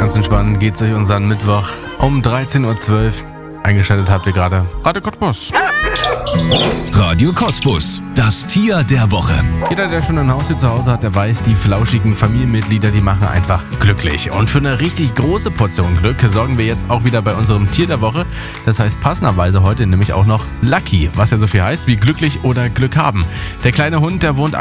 Ganz entspannt geht's durch unseren Mittwoch um 13.12 Uhr. Eingeschaltet habt ihr gerade Radio Cottbus. Radio Cottbus, das Tier der Woche. Jeder, der schon ein Haustier zu Hause hat, der weiß, die flauschigen Familienmitglieder, die machen einfach glücklich. Und für eine richtig große Portion Glück sorgen wir jetzt auch wieder bei unserem Tier der Woche. Das heißt passenderweise heute nämlich auch noch Lucky, was ja so viel heißt wie glücklich oder Glück haben. Der kleine Hund, der wohnt